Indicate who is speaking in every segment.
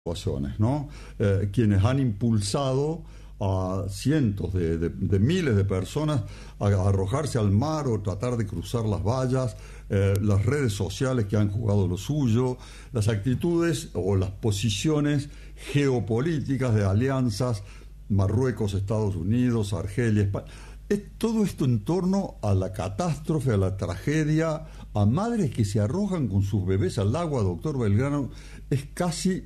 Speaker 1: situaciones, ¿no? Quienes han impulsado a cientos de miles de personas a arrojarse al mar o tratar de cruzar las vallas, las redes sociales que han jugado lo suyo, las actitudes o las posiciones geopolíticas de alianzas, Marruecos, Estados Unidos, Argelia, España. Todo esto en torno a la catástrofe, a la tragedia, a madres que se arrojan con sus bebés al agua, doctor Belgrano, es casi...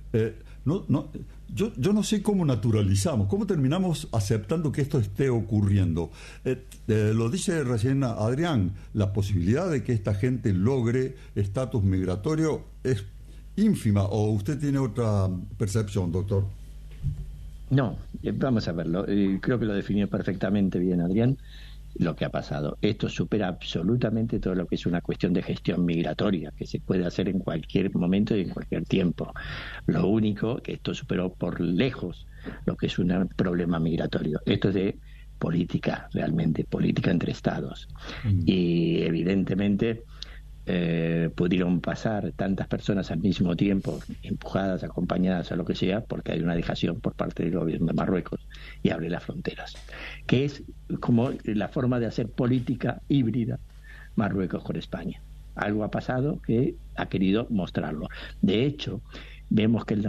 Speaker 1: Yo no sé cómo naturalizamos, cómo terminamos aceptando que esto esté ocurriendo. Lo dice recién Adrián, la posibilidad de que esta gente logre estatus migratorio es ínfima, ¿o usted tiene otra percepción, doctor?
Speaker 2: No, vamos a verlo. Creo que lo definió perfectamente bien Adrián, lo que ha pasado. Esto supera absolutamente todo lo que es una cuestión de gestión migratoria, que se puede hacer en cualquier momento y en cualquier tiempo. Lo único que esto superó por lejos lo que es un problema migratorio. Esto es de política, realmente, política entre estados. Y evidentemente pudieron pasar tantas personas al mismo tiempo, empujadas, acompañadas a lo que sea, porque hay una dejación por parte del gobierno de Marruecos y abre las fronteras, que es como la forma de hacer política híbrida Marruecos con España. Algo ha pasado que ha querido mostrarlo. De hecho, vemos que el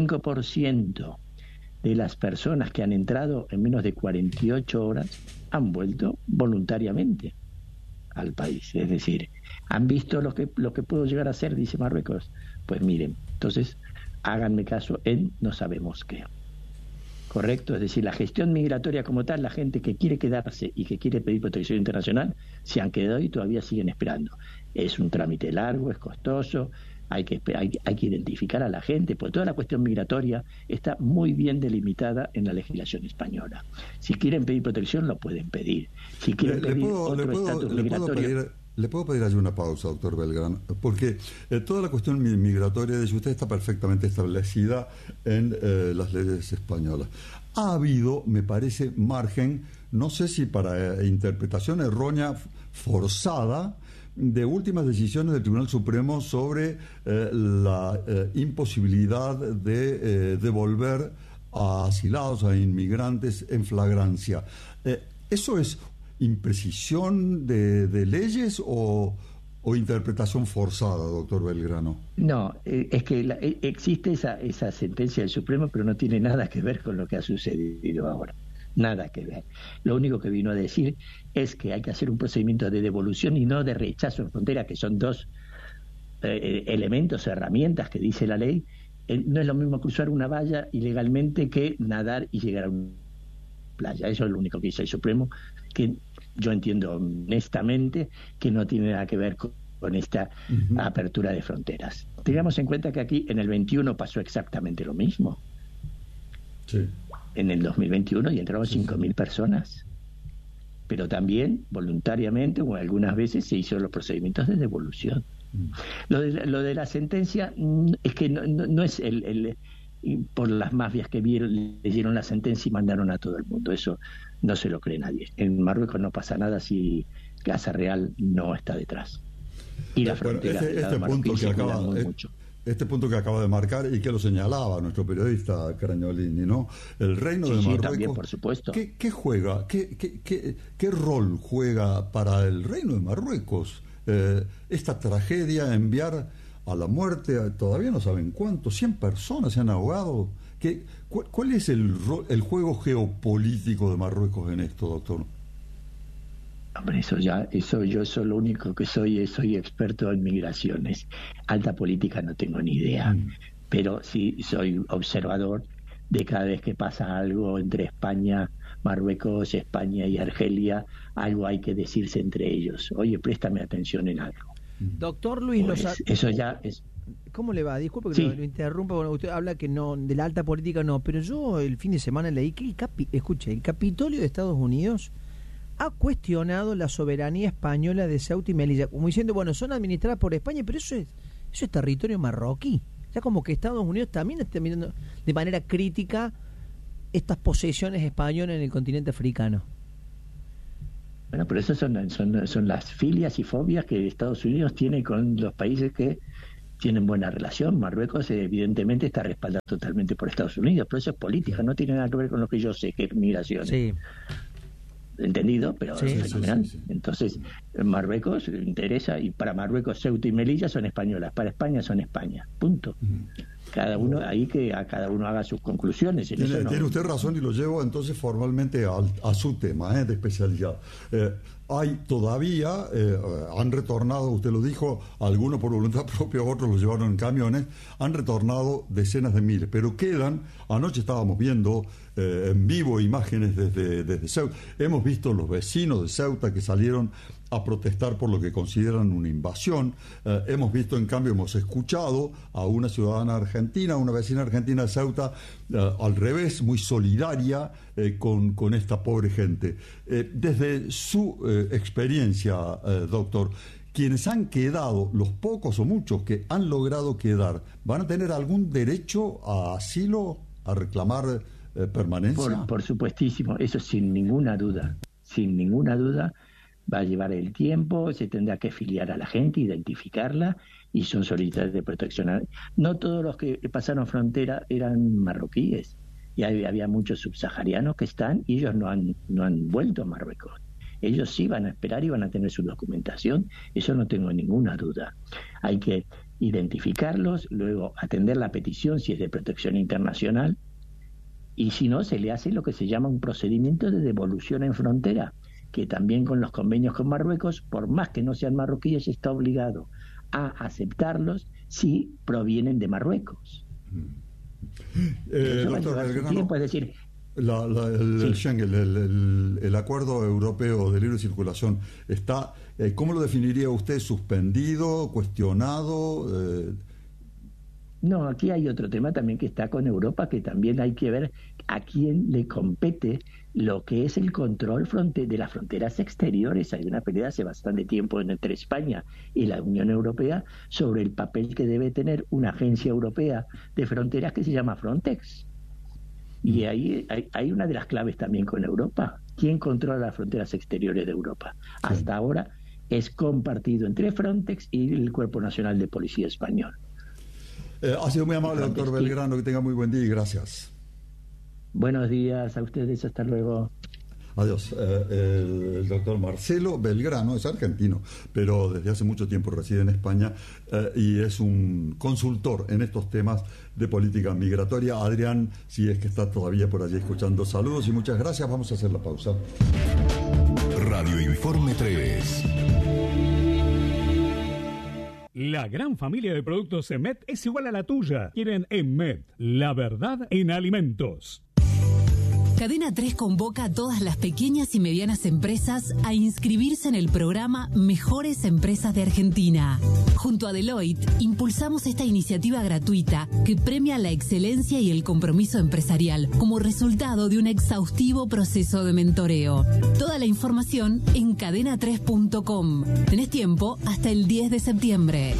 Speaker 2: 95% de las personas que han entrado en menos de 48 horas han vuelto voluntariamente al país. Es decir, han visto lo que puedo llegar a hacer, dice Marruecos. Pues miren, entonces háganme caso en no sabemos qué. ¿Correcto? Es decir, la gestión migratoria como tal, la gente que quiere quedarse y que quiere pedir protección internacional, se han quedado y todavía siguen esperando. Es un trámite largo, es costoso, hay que identificar a la gente, porque toda la cuestión migratoria está muy bien delimitada en la legislación española. Si quieren pedir protección, lo pueden pedir. Si quieren pedir otro estatus migratorio...
Speaker 1: ¿Le puedo pedir allí una pausa, doctor Belgrano? Porque toda la cuestión migratoria de usted está perfectamente establecida en las leyes españolas. Ha habido, me parece, margen, no sé si para interpretación errónea, forzada, de últimas decisiones del Tribunal Supremo sobre la imposibilidad de devolver a asilados, a inmigrantes en flagrancia. ¿Eso es imprecisión de leyes o interpretación forzada, doctor Belgrano?
Speaker 2: No, es que existe esa sentencia del Supremo, pero no tiene nada que ver con lo que ha sucedido ahora. Nada que ver. Lo único que vino a decir es que hay que hacer un procedimiento de devolución y no de rechazo en frontera, que son dos elementos, herramientas que dice la ley. No es lo mismo cruzar una valla ilegalmente que nadar y llegar a una playa. Eso es lo único que dice el Supremo, que yo entiendo honestamente que no tiene nada que ver con esta apertura de fronteras. Tengamos en cuenta que aquí en el 21 pasó exactamente lo mismo.
Speaker 1: Sí.
Speaker 2: En el 2021 y entraron 5.000 personas. Pero también voluntariamente o algunas veces se hicieron los procedimientos de devolución. Lo de la sentencia es que no es por las mafias que leyeron la sentencia y mandaron a todo el mundo. Eso no se lo cree nadie. En Marruecos no pasa nada si Casa Real no está detrás. Y la frontera
Speaker 1: este punto que acaba de marcar y que lo señalaba nuestro periodista Caragnolini, ¿no? El reino de Marruecos.
Speaker 2: Sí, también, por supuesto.
Speaker 1: ¿Qué juega? ¿Qué rol juega para el reino de Marruecos esta tragedia, enviar a la muerte, todavía no saben cuánto, 100 personas se han ahogado? ¿Cuál es el juego geopolítico de Marruecos en esto, doctor?
Speaker 2: Hombre, yo lo único que soy experto en migraciones. Alta política no tengo ni idea, pero sí soy observador de cada vez que pasa algo entre España, Marruecos, España y Argelia, algo hay que decirse entre ellos. Oye, préstame atención en algo.
Speaker 3: Doctor Luis,
Speaker 2: pues, eso ya es...
Speaker 3: ¿Cómo le va? Disculpe que lo interrumpa. Bueno, usted habla que no, de la alta política no, pero yo el fin de semana leí que el Capitolio de Estados Unidos ha cuestionado la soberanía española de Ceuta y Melilla, como diciendo, bueno, son administradas por España, pero eso es territorio marroquí. Ya como que Estados Unidos también está mirando de manera crítica estas posesiones españolas en el continente africano.
Speaker 2: Bueno, pero eso son las filias y fobias que Estados Unidos tiene con los países que tienen buena relación. Marruecos evidentemente está respaldado totalmente por Estados Unidos, pero eso es política, no tiene nada que ver con lo que yo sé, que es migración.
Speaker 3: Sí.
Speaker 2: Entendido, pero
Speaker 3: Sí.
Speaker 2: es fenomenal.
Speaker 1: Sí.
Speaker 2: Entonces, Marruecos interesa, y para Marruecos Ceuta y Melilla son españolas, para España son España, punto. Cada uno, ahí que a cada uno haga sus conclusiones. En eso no.
Speaker 1: Tiene usted razón, y lo llevo entonces formalmente a su tema de especialidad. Hay todavía, han retornado, usted lo dijo, algunos por voluntad propia, otros los llevaron en camiones, han retornado decenas de miles, pero quedan, anoche estábamos viendo en vivo imágenes desde Ceuta, hemos visto los vecinos de Ceuta que salieron a protestar por lo que consideran una invasión, hemos visto, en cambio, hemos escuchado a una ciudadana argentina, una vecina argentina de Ceuta, al revés, muy solidaria con esta pobre gente. Desde su experiencia, doctor, quienes han quedado, los pocos o muchos que han logrado quedar, ¿van a tener algún derecho a asilo, a reclamar permanencia?
Speaker 2: Por supuestísimo, eso sin ninguna duda, va a llevar el tiempo, se tendrá que filiar a la gente, identificarla, y son solicitores de protección. No todos los que pasaron frontera eran marroquíes, y había muchos subsaharianos que están, y ellos no han vuelto a Marruecos. Ellos sí van a esperar y van a tener su documentación, eso no tengo ninguna duda. Hay que identificarlos, luego atender la petición si es de protección internacional, y si no, se le hace lo que se llama un procedimiento de devolución en frontera, que también con los convenios con Marruecos, por más que no sean marroquíes, está obligado a aceptarlos si provienen de Marruecos.
Speaker 1: Doctor Belgrano,
Speaker 2: tiempo, es decir,
Speaker 1: el Schengen, el acuerdo europeo de libre circulación, está, ¿cómo lo definiría usted? ¿Suspendido? ¿Cuestionado?
Speaker 2: No, aquí hay otro tema también que está con Europa, que también hay que ver a quién le compete lo que es el control de las fronteras exteriores. Hay una pelea hace bastante tiempo entre España y la Unión Europea sobre el papel que debe tener una agencia europea de fronteras que se llama Frontex. Y ahí hay una de las claves también con Europa. ¿Quién controla las fronteras exteriores de Europa? Sí. Hasta ahora es compartido entre Frontex y el Cuerpo Nacional de Policía Español.
Speaker 1: Ha sido muy amable, doctor Belgrano, que tenga muy buen día y gracias.
Speaker 2: Buenos días a ustedes, hasta luego.
Speaker 1: Adiós. El doctor Marcelo Belgrano es argentino, pero desde hace mucho tiempo reside en España y es un consultor en estos temas de política migratoria. Adrián, si es que está todavía por allí escuchando, saludos y muchas gracias. Vamos a hacer la pausa.
Speaker 4: Radio Informe 3.
Speaker 5: La gran familia de productos EMET es igual a la tuya. Quieren EMET, la verdad en alimentos.
Speaker 6: Cadena 3 convoca a todas las pequeñas y medianas empresas a inscribirse en el programa Mejores Empresas de Argentina. Junto a Deloitte, impulsamos esta iniciativa gratuita que premia la excelencia y el compromiso empresarial como resultado de un exhaustivo proceso de mentoreo. Toda la información en cadena3.com. Tenés tiempo hasta el 10 de septiembre.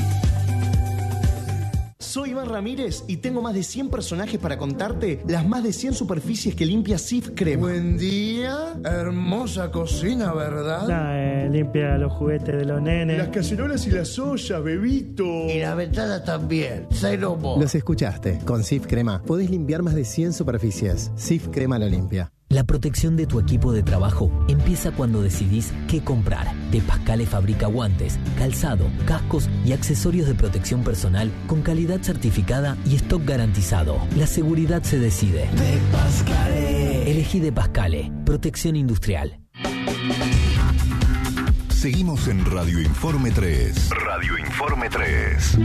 Speaker 7: Soy Iván Ramírez y tengo más de 100 personajes para contarte las más de 100 superficies que limpia Cif Crema.
Speaker 8: Buen día, hermosa cocina, ¿verdad?
Speaker 9: Limpia los juguetes de los nenes.
Speaker 8: Las cacerolas y las ollas, bebito.
Speaker 10: Y la ventana también, cero mo.
Speaker 11: Los escuchaste, con Cif Crema podés limpiar más de 100 superficies. Cif Crema lo limpia.
Speaker 12: La protección de tu equipo de trabajo empieza cuando decidís qué comprar. De Pascale fabrica guantes, calzado, cascos y accesorios de protección personal con calidad certificada y stock garantizado. La seguridad se decide.
Speaker 10: De Pascale.
Speaker 12: Elegí De Pascale, protección industrial.
Speaker 4: Seguimos en Radio Informe 3. Radio Informe 3.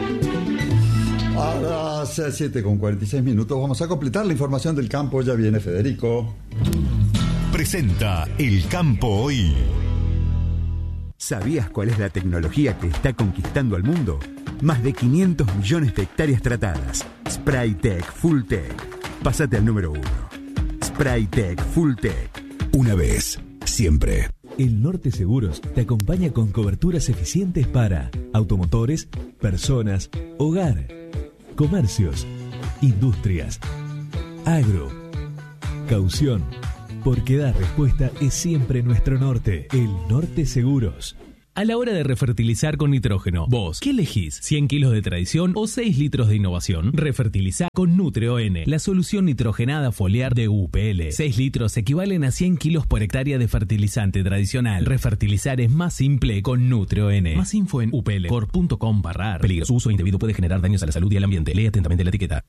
Speaker 1: A las 7:46 vamos a completar la información del campo. Ya viene Federico.
Speaker 4: Presenta El Campo Hoy.
Speaker 13: ¿Sabías cuál es la tecnología que está conquistando al mundo? Más de 500 millones de hectáreas tratadas. Spraytec Fulltech. Pásate al número 1. Spraytec Fulltech.
Speaker 4: Una vez, siempre.
Speaker 14: El Norte Seguros te acompaña con coberturas eficientes para automotores, personas, hogar, comercios, industrias, agro, caución, porque dar respuesta es siempre nuestro norte. El Norte Seguros. A la hora de refertilizar con nitrógeno, vos, ¿qué elegís? ¿100 kilos de tradición o 6 litros de innovación? Refertilizá con Nutre-ON, la solución nitrogenada foliar de UPL. 6 litros equivalen a 100 kilos por hectárea de fertilizante tradicional. Refertilizar es más simple con Nutre-ON. Más info en uplcor.com/ar. Peligro. Su uso indebido puede generar daños a la salud y al ambiente. Lee atentamente la etiqueta.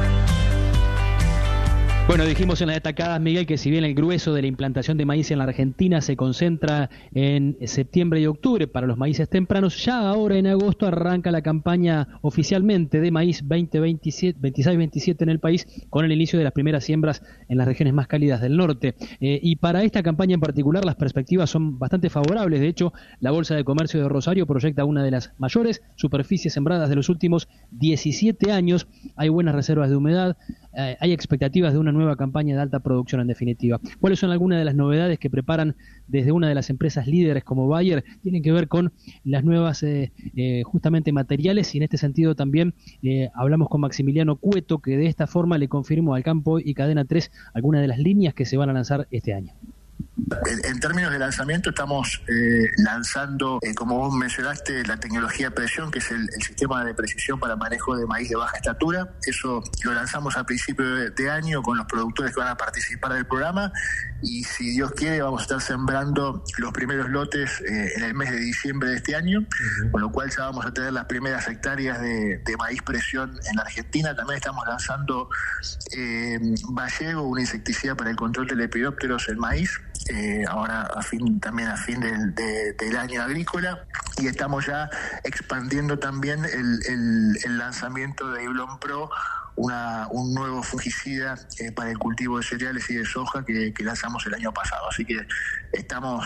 Speaker 15: Bueno, dijimos en las destacadas, Miguel, que si bien el grueso de la implantación de maíz en la Argentina se concentra en septiembre y octubre para los maíces tempranos, ya ahora en agosto arranca la campaña oficialmente de maíz 26-27 en el país, con el inicio de las primeras siembras en las regiones más cálidas del norte. Y para esta campaña en particular las perspectivas son bastante favorables. De hecho, la Bolsa de Comercio de Rosario proyecta una de las mayores superficies sembradas de los últimos 17 años. Hay buenas reservas de humedad, hay expectativas de una nueva campaña de alta producción en definitiva. ¿Cuáles son algunas de las novedades que preparan desde una de las empresas líderes como Bayer? Tienen que ver con las nuevas justamente materiales, y en este sentido también hablamos con Maximiliano Cueto, que de esta forma le confirmó al Campo y Cadena 3 algunas de las líneas que se van a lanzar este año.
Speaker 16: En términos de lanzamiento estamos lanzando, como vos mencionaste, la tecnología presión, que es el sistema de precisión para manejo de maíz de baja estatura. Eso lo lanzamos a principio de año con los productores que van a participar del programa, y si Dios quiere vamos a estar sembrando los primeros lotes en el mes de diciembre de este año, con lo cual ya vamos a tener las primeras hectáreas de maíz presión en la Argentina. También estamos lanzando Ballego, un insecticida para el control de lepidópteros en maíz, ahora a fin del año agrícola, y estamos ya expandiendo también el lanzamiento de Iblon Pro, un nuevo fungicida para el cultivo de cereales y de soja que lanzamos el año pasado. Así que estamos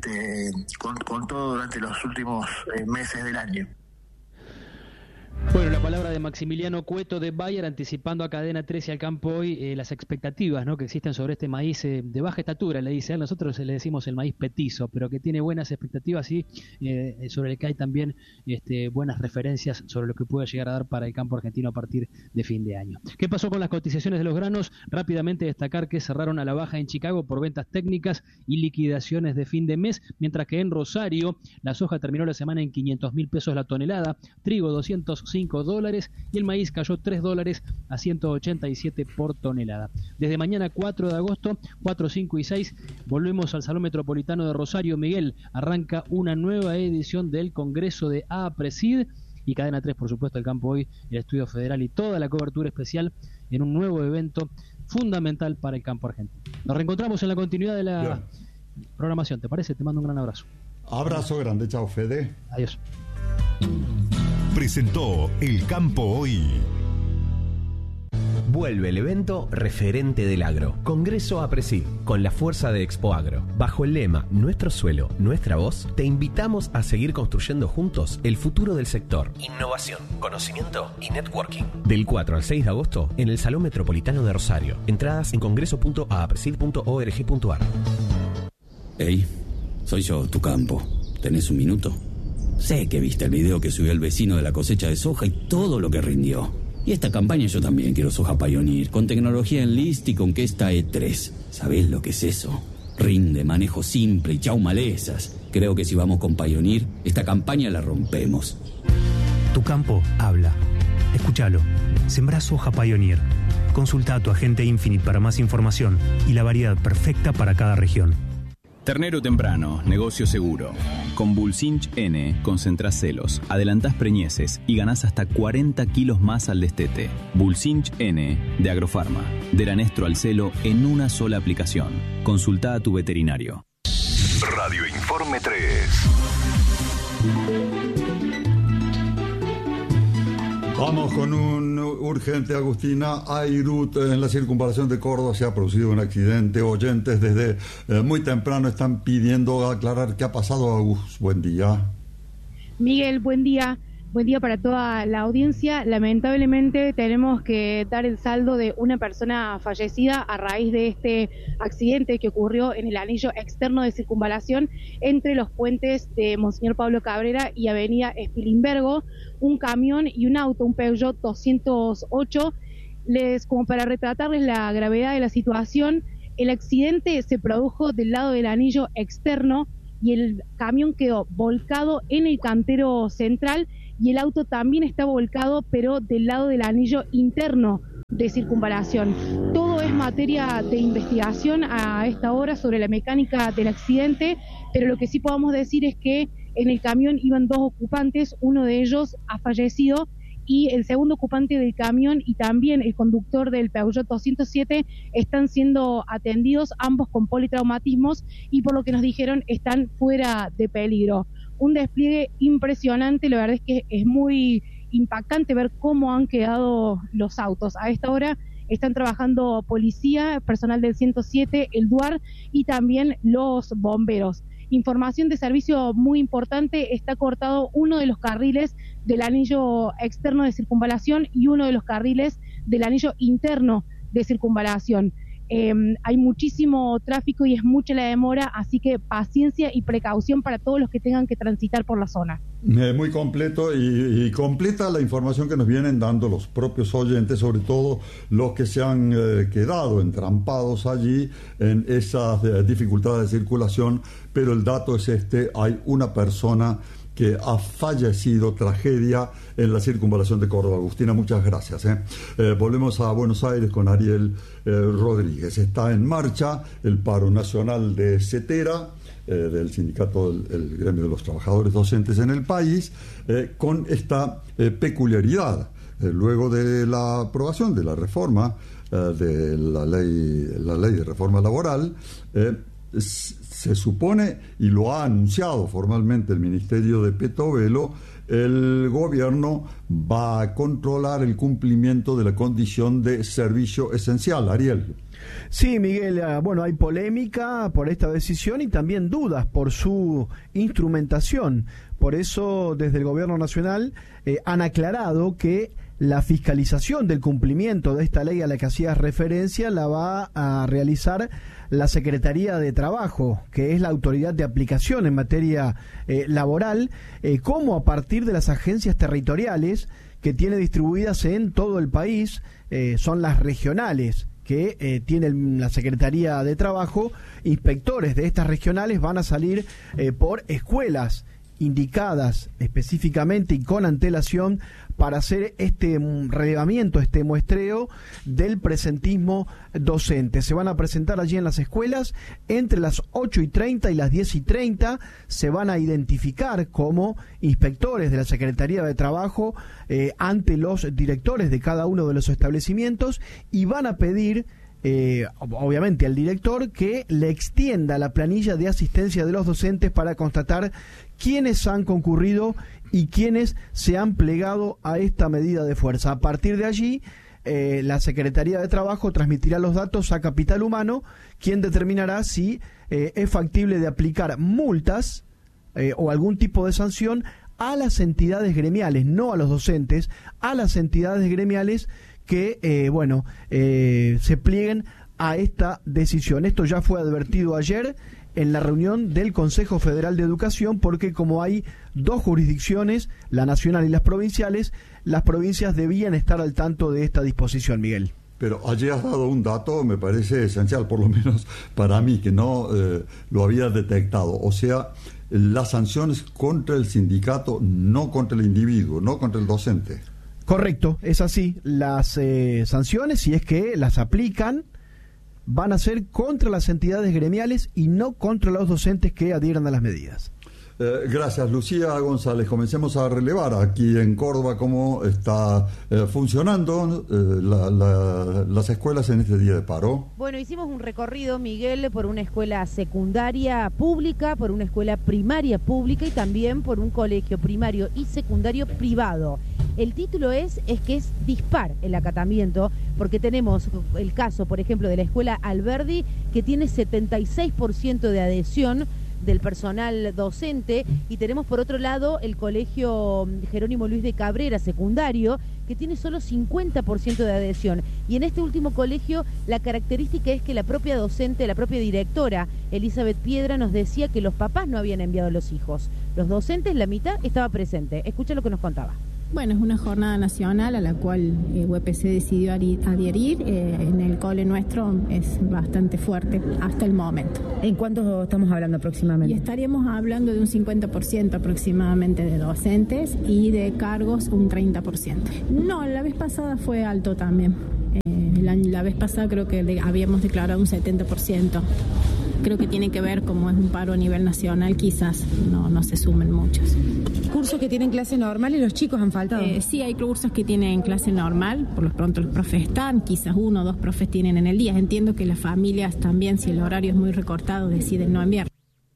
Speaker 16: con todo durante los últimos meses del año.
Speaker 15: Bueno, la palabra de Maximiliano Cueto de Bayer, anticipando a Cadena 13 y al Campo hoy las expectativas, ¿no?, que existen sobre este maíz de baja estatura, le dice. Nosotros le decimos el maíz petizo, pero que tiene buenas expectativas y sobre el que hay también buenas referencias sobre lo que puede llegar a dar para el campo argentino a partir de fin de año. ¿Qué pasó con las cotizaciones de los granos? Rápidamente destacar que cerraron a la baja en Chicago por ventas técnicas y liquidaciones de fin de mes, mientras que en Rosario la soja terminó la semana en 500.000 pesos la tonelada, trigo $205 y el maíz cayó $3 a 187 por tonelada. Desde mañana 4 de agosto, 4, 5 y 6, volvemos al Salón Metropolitano de Rosario. Miguel, arranca una nueva edición del Congreso de APRESID, y Cadena 3, por supuesto, el Campo Hoy, el Estudio Federal y toda la cobertura especial en un nuevo evento fundamental para el campo argentino. Nos reencontramos en la continuidad de la programación, ¿te parece? Te mando un gran abrazo.
Speaker 1: Abrazo grande, chao Fede.
Speaker 15: Adiós.
Speaker 4: Presentó El Campo Hoy.
Speaker 17: Vuelve el evento referente del agro, Congreso APRESID, con la fuerza de Expo Agro. Bajo el lema Nuestro suelo, nuestra voz, te invitamos a seguir construyendo juntos el futuro del sector. Innovación, conocimiento y networking. Del 4 al 6 de agosto en el Salón Metropolitano de Rosario. Entradas en congreso.apresid.org.ar.
Speaker 18: Hey, soy yo, tu Campo. ¿Tenés un minuto? Sé que viste el video que subió el vecino de la cosecha de soja y todo lo que rindió. Y esta campaña yo también quiero soja Pioneer, con tecnología Enlist y con Questa E3. ¿Sabés lo que es eso? Rinde, manejo simple y chau malezas. Creo que si vamos con Pioneer, esta campaña la rompemos.
Speaker 19: Tu campo habla. Escúchalo. Sembrá soja Pioneer. Consulta a tu agente Infinite para más información y la variedad perfecta para cada región.
Speaker 20: Ternero temprano, negocio seguro. Con Bulsinch N concentrás celos, adelantás preñeces y ganás hasta 40 kilos más al destete. Bulsinch N de Agrofarma. Del anestro al celo en una sola aplicación. Consulta a tu veterinario.
Speaker 4: Radio Informe 3.
Speaker 1: Vamos con un urgente, Agustina. Airut, en la circunvalación de Córdoba se ha producido un accidente. Oyentes desde muy temprano están pidiendo aclarar qué ha pasado. Agus, buen día.
Speaker 21: Miguel, buen día. Buen día para toda la audiencia. Lamentablemente tenemos que dar el saldo de una persona fallecida a raíz de este accidente que ocurrió en el anillo externo de circunvalación entre los puentes de Monseñor Pablo Cabrera y Avenida Spilimbergo. Un camión y un auto, un Peugeot 208. Como para retratarles la gravedad de la situación, el accidente se produjo del lado del anillo externo, y el camión quedó volcado en el cantero central y el auto también está volcado, pero del lado del anillo interno de circunvalación. Todo es materia de investigación a esta hora sobre la mecánica del accidente, pero lo que sí podemos decir es que en el camión iban 2 ocupantes, uno de ellos ha fallecido y el segundo ocupante del camión y también el conductor del Peugeot 207 están siendo atendidos, ambos con politraumatismos, y por lo que nos dijeron están fuera de peligro. Un despliegue impresionante, la verdad es que es muy impactante ver cómo han quedado los autos. A esta hora están trabajando policía, personal del 107, el DUAR y también los bomberos. Información de servicio muy importante, está cortado uno de los carriles del anillo externo de circunvalación y uno de los carriles del anillo interno de circunvalación. Hay muchísimo tráfico y es mucha la demora, así que paciencia y precaución para todos los que tengan que transitar por la zona.
Speaker 1: Muy completo y completa la información que nos vienen dando los propios oyentes, sobre todo los que se han quedado entrampados allí en esas dificultades de circulación, pero el dato es hay una persona que ha fallecido, tragedia en la circunvalación de Córdoba. Agustina, muchas gracias. Volvemos a Buenos Aires con Ariel Rodríguez. Está en marcha el paro nacional de CETERA, del sindicato, el gremio de los trabajadores docentes en el país, con esta peculiaridad. Luego de la aprobación de la reforma, de la ley de reforma laboral, se supone, y lo ha anunciado formalmente el Ministerio de Petovelo, el gobierno va a controlar el cumplimiento de la condición de servicio esencial. Ariel.
Speaker 3: Sí, Miguel, bueno, hay polémica por esta decisión y también dudas por su instrumentación. Por eso, desde el Gobierno Nacional han aclarado que la fiscalización del cumplimiento de esta ley a la que hacías referencia la va a realizar la Secretaría de Trabajo, que es la autoridad de aplicación en materia laboral, como a partir de las agencias territoriales que tiene distribuidas en todo el país, son las regionales que tiene la Secretaría de Trabajo. Inspectores de estas regionales van a salir por escuelas indicadas específicamente y con antelación para hacer este relevamiento, este muestreo del presentismo docente. Se van a presentar allí en las escuelas entre las 8:30 y las 10:30. Se van a identificar como inspectores de la Secretaría de Trabajo ante los directores de cada uno de los establecimientos y van a pedir obviamente al director que le extienda la planilla de asistencia de los docentes para constatar quiénes han concurrido y quiénes se han plegado a esta medida de fuerza. A partir de allí, la Secretaría de Trabajo transmitirá los datos a Capital Humano, quien determinará si es factible de aplicar multas o algún tipo de sanción a las entidades gremiales, no a los docentes, a las entidades gremiales que, se plieguen a esta decisión. Esto ya fue advertido ayer en la reunión del Consejo Federal de Educación, porque como hay 2 jurisdicciones, la nacional y las provinciales, las provincias debían estar al tanto de esta disposición, Miguel.
Speaker 1: Pero allí has dado un dato, me parece esencial, por lo menos para mí, que no lo había detectado. O sea, las sanciones contra el sindicato, no contra el individuo, no contra el docente.
Speaker 3: Correcto, es así. Las sanciones, si es que las aplican, van a ser contra las entidades gremiales y no contra los docentes que adhieran a las medidas.
Speaker 1: Gracias, Lucía González. Comencemos a relevar aquí en Córdoba cómo está funcionando las escuelas en este día de paro.
Speaker 22: Bueno, hicimos un recorrido, Miguel, por una escuela secundaria pública, por una escuela primaria pública y también por un colegio primario y secundario privado. El título es que es dispar el acatamiento, porque tenemos el caso, por ejemplo, de la escuela Alberdi, que tiene 76% de adhesión del personal docente, y tenemos por otro lado el colegio Jerónimo Luis de Cabrera secundario, que tiene solo 50% de adhesión. Y en este último colegio la característica es que la propia docente, la propia directora Elizabeth Piedra nos decía que los papás no habían enviado a los hijos. Los docentes, la mitad estaba presente. Escucha lo que nos contaba.
Speaker 2: Bueno, es una jornada nacional a la cual UPC decidió adherir. En el cole nuestro es bastante fuerte hasta el momento.
Speaker 22: ¿En cuánto estamos hablando aproximadamente?
Speaker 2: Y estaríamos hablando de un 50% aproximadamente de docentes y de cargos un 30%. No, la vez pasada fue alto también. La vez pasada creo que habíamos declarado un 70%. Creo que tiene que ver, como es un paro a nivel nacional, quizás no se sumen muchos.
Speaker 22: ¿Cursos que tienen clase normal y los chicos han faltado?
Speaker 2: Sí, hay cursos que tienen clase normal, por lo pronto los profes están, quizás 1 o 2 profes tienen en el día. Entiendo que las familias también, si el horario es muy recortado, deciden no enviar.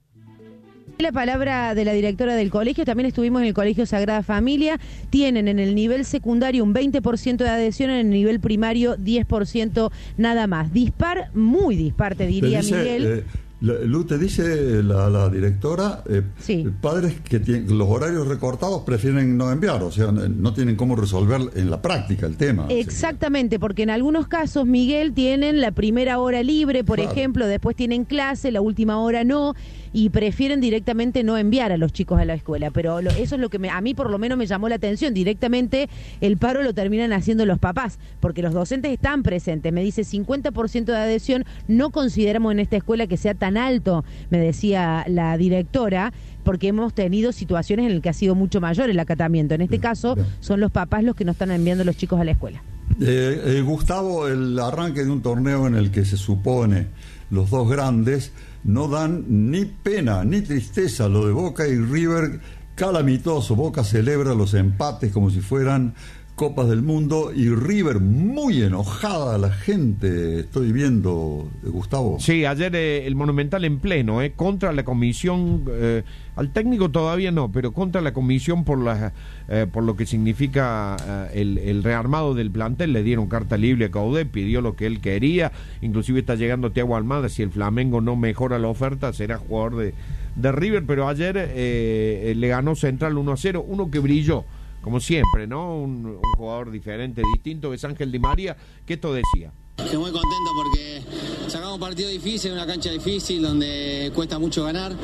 Speaker 22: La palabra de la directora del colegio, también estuvimos en el Colegio Sagrada Familia, tienen en el nivel secundario un 20% de adhesión, en el nivel primario 10% nada más. Muy dispar, te diría, Miguel.
Speaker 1: Lu, te dice la directora,
Speaker 22: sí.
Speaker 1: Padres que tienen los horarios recortados prefieren no enviar, o sea, no tienen cómo resolver en la práctica el tema.
Speaker 22: Exactamente, porque en algunos casos, Miguel, tienen la primera hora libre, por ejemplo, después tienen clase, la última hora no, y prefieren directamente no enviar a los chicos a la escuela. Pero eso es lo que a mí por lo menos me llamó la atención. Directamente el paro lo terminan haciendo los papás, porque los docentes están presentes. Me dice 50% de adhesión, no consideramos en esta escuela que sea tan alto, me decía la directora, porque hemos tenido situaciones en las que ha sido mucho mayor el acatamiento. En este caso son los papás los que no están enviando a los chicos a la escuela.
Speaker 1: Gustavo, el arranque de un torneo en el que se supone los dos grandes no dan ni pena ni tristeza. Lo de Boca y River, calamitoso. Boca celebra los empates como si fueran Copas del Mundo, y River muy enojada, la gente, estoy viendo, Gustavo.
Speaker 5: Sí, ayer el Monumental en pleno, contra la comisión, al técnico todavía no, pero contra la comisión por lo que significa el rearmado del plantel. Le dieron carta libre a Caudé, pidió lo que él quería, inclusive está llegando Thiago Almada. Si el Flamengo no mejora la oferta, será jugador de River, pero ayer le ganó Central 1-0, uno que brilló como siempre, ¿no? Un jugador diferente, distinto, es Ángel Di María, que esto decía.
Speaker 23: Estoy muy contento porque sacamos un partido difícil, una cancha difícil donde cuesta mucho ganar,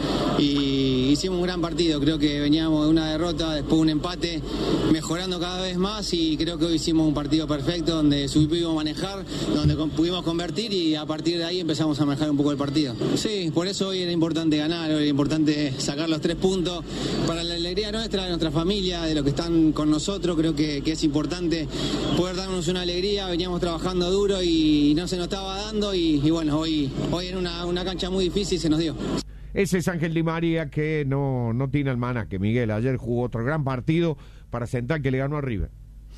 Speaker 23: y hicimos un gran partido. Creo que veníamos de una derrota, después un empate, mejorando cada vez más, y creo que hoy hicimos un partido perfecto donde supimos manejar, donde pudimos convertir, y a partir de ahí empezamos a manejar un poco el partido. Sí, por eso hoy era importante ganar, hoy era importante sacar los 3 puntos para la alegría nuestra, de nuestra familia, de los que están con nosotros. Creo que es importante poder darnos una alegría. Veníamos trabajando duro y no se nos estaba dando, y bueno, hoy en una cancha muy difícil se nos dio.
Speaker 5: Ese es Ángel Di María, que no tiene almanaque, Miguel. Ayer jugó otro gran partido para Central, que le ganó a River.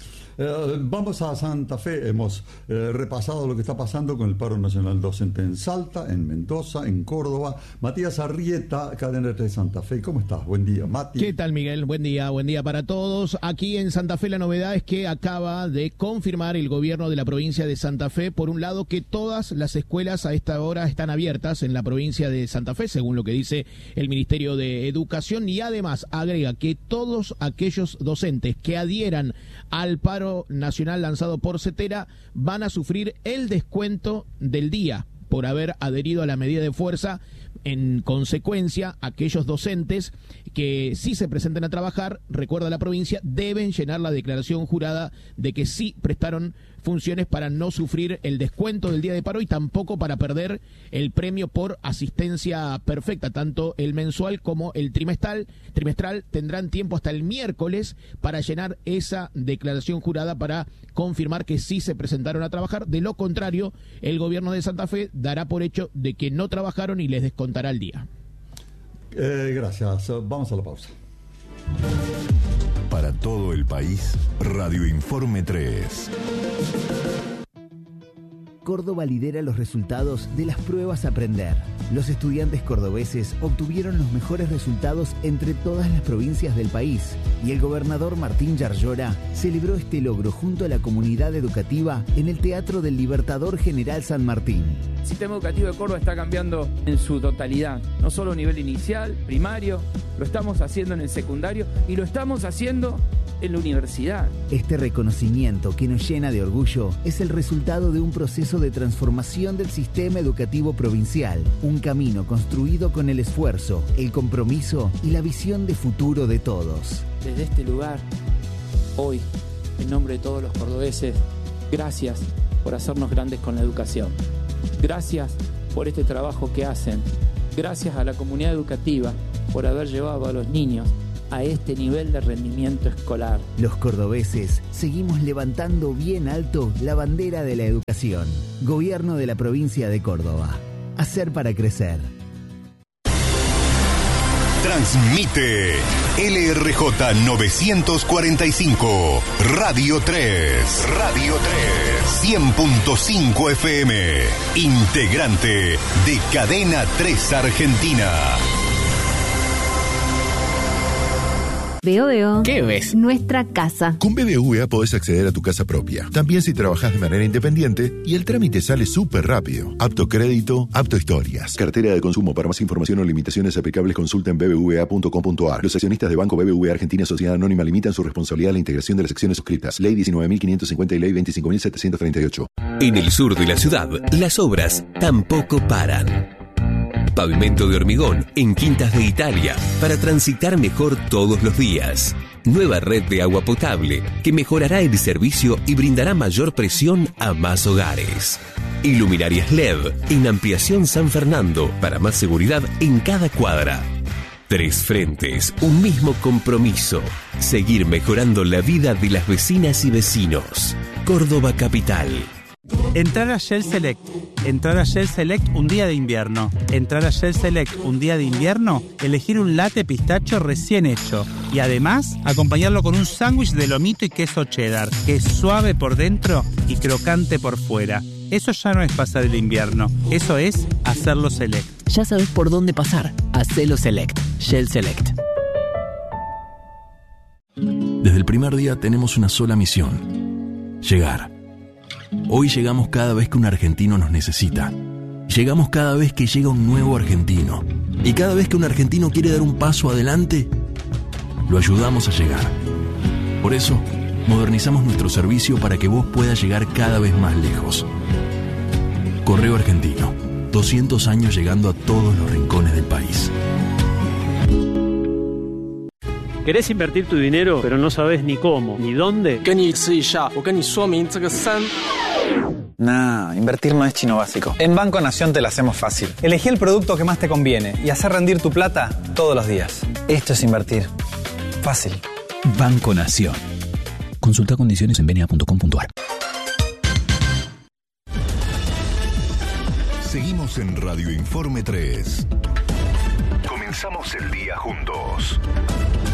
Speaker 1: Vamos a Santa Fe. Hemos repasado lo que está pasando con el paro nacional docente en Salta, en Mendoza, en Córdoba. Matías Arrieta, Cadena 3 Santa Fe. ¿Cómo estás? Buen día, Mati.
Speaker 24: ¿Qué tal, Miguel? Buen día para todos. Aquí en Santa Fe la novedad es que acaba de confirmar el gobierno de la provincia de Santa Fe, por un lado, que todas las escuelas a esta hora están abiertas en la provincia de Santa Fe, según lo que dice el Ministerio de Educación, y además agrega que todos aquellos docentes que adhieran al paro nacional lanzado por CETERA van a sufrir el descuento del día por haber adherido a la medida de fuerza. En consecuencia, aquellos docentes que sí se presenten a trabajar, recuerda la provincia, deben llenar la declaración jurada de que sí prestaron funciones para no sufrir el descuento del día de paro y tampoco para perder el premio por asistencia perfecta. Tanto el mensual como el trimestral tendrán tiempo hasta el miércoles para llenar esa declaración jurada para confirmar que sí se presentaron a trabajar. De lo contrario, el gobierno de Santa Fe dará por hecho de que no trabajaron y les descontará el día.
Speaker 1: Gracias. Vamos a la pausa.
Speaker 4: Para todo el país, Radio Informe 3.
Speaker 25: Córdoba lidera los resultados de las pruebas Aprender. Los estudiantes cordobeses obtuvieron los mejores resultados entre todas las provincias del país, y el gobernador Martín Yarlora celebró este logro junto a la comunidad educativa en el Teatro del Libertador General San Martín.
Speaker 26: El sistema educativo de Córdoba está cambiando en su totalidad, no solo a nivel inicial, primario, lo estamos haciendo en el secundario y lo estamos haciendo en la universidad.
Speaker 25: Este reconocimiento que nos llena de orgullo es el resultado de un proceso de transformación del sistema educativo provincial, un camino construido con el esfuerzo, el compromiso y la visión de futuro de todos.
Speaker 26: Desde este lugar, hoy, en nombre de todos los cordobeses, gracias por hacernos grandes con la educación. Gracias por este trabajo que hacen. Gracias a la comunidad educativa por haber llevado a los niños a este nivel de rendimiento escolar.
Speaker 25: Los cordobeses seguimos levantando bien alto la bandera de la educación. Gobierno de la provincia de Córdoba. Hacer para crecer.
Speaker 4: Transmite LRJ 945, Radio 3. Radio 3. 100.5 FM. Integrante de Cadena 3 Argentina.
Speaker 6: Veo.
Speaker 7: ¿Qué ves?
Speaker 6: Nuestra casa.
Speaker 7: Con BBVA podés acceder a tu casa propia. También si trabajás de manera independiente y el trámite sale súper rápido. Apto crédito, apto historias. Cartera de consumo. Para más información o limitaciones aplicables consulta en bbva.com.ar. Los accionistas de Banco BBVA Argentina Sociedad Anónima limitan su responsabilidad a la integración de las acciones suscritas. Ley 19.550 y Ley 25.738.
Speaker 8: En el sur de la ciudad, las obras tampoco paran. Pavimento de hormigón en Quintas de Italia para transitar mejor todos los días. Nueva red de agua potable que mejorará el servicio y brindará mayor presión a más hogares. Iluminarias LED en Ampliación San Fernando para más seguridad en cada cuadra. 3 frentes, un mismo compromiso. Seguir mejorando la vida de las vecinas y vecinos. Córdoba Capital.
Speaker 9: Entrar a Shell Select. Entrar a Shell Select un día de invierno. Entrar a Shell Select un día de invierno, elegir un latte pistacho recién hecho. Y además, acompañarlo con un sándwich de lomito y queso cheddar, que es suave por dentro y crocante por fuera. Eso ya no es pasar el invierno, eso es hacerlo Select.
Speaker 12: Ya sabes por dónde pasar. Hacelo Select. Shell Select.
Speaker 7: Desde el primer día tenemos una sola misión: llegar. Hoy llegamos cada vez que un argentino nos necesita. Llegamos cada vez que llega un nuevo argentino. Y cada vez que un argentino quiere dar un paso adelante, lo ayudamos a llegar. Por eso, modernizamos nuestro servicio para que vos puedas llegar cada vez más lejos. Correo Argentino. 200 años llegando a todos los rincones del país.
Speaker 10: ¿Querés invertir tu dinero, pero no sabes ni cómo, ni dónde?
Speaker 11: Nah, invertir no es chino básico. En Banco Nación te la hacemos fácil. Elegí el producto que más te conviene y hacer rendir tu plata todos los días. Esto es invertir. Fácil.
Speaker 12: Banco Nación. Consulta condiciones en bna.com.ar.
Speaker 4: Seguimos en Radio Informe 3. Comenzamos el día juntos.